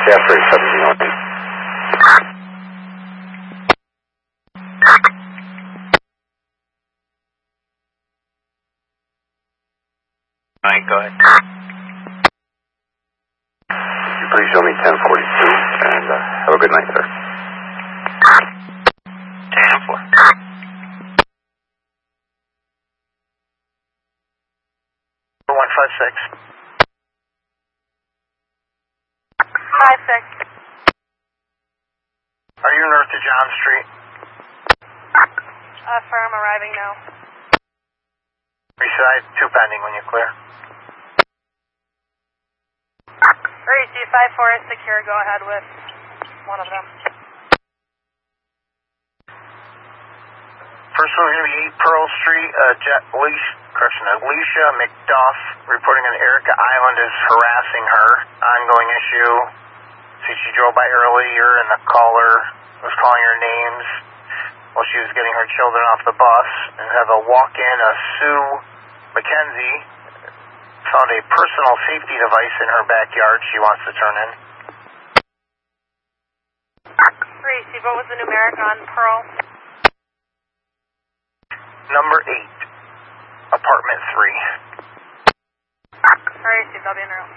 Jeffrey, 1708. Alright, go ahead. Could you please show me 1042 and have a good night, sir. 10-4. 156. 56. Are you north of John Street? Firm arriving now. Reside 2 pending when you clear. REC 54 is secure. Go ahead with one of them. First one's going to be 8 Pearl Street. Alicia McDuff reporting on Erica Island is harassing her. Ongoing issue. See, she drove by earlier and the caller was calling her names while she was getting her children off the bus. And have a walk-in, Sue McKenzie, found a personal safety device in her backyard she wants to turn in. REC, what was the numeric on Pearl? Number 8, apartment 3. REC, they'll be in room.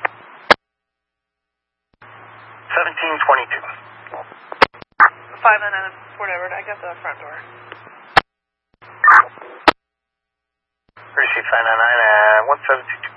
1722. 5 and then whatever, I got the front door. Receive 599 and 1722.